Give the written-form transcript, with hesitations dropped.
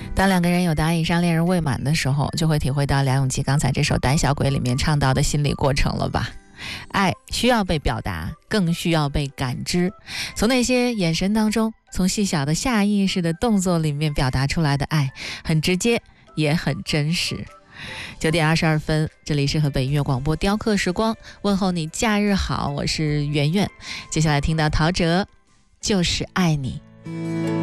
当两个人有答以上恋人未满的时候，就会体会到梁咏琪刚才这首《胆小鬼》里面唱到的心理过程了吧。爱需要被表达，更需要被感知。从那些眼神当中，从细小的下意识的动作里面表达出来的爱，很直接也很真实。9:22，这里是河北音乐广播雕刻时光，问候你假日好，我是圆圆。接下来听到陶喆，就是爱你。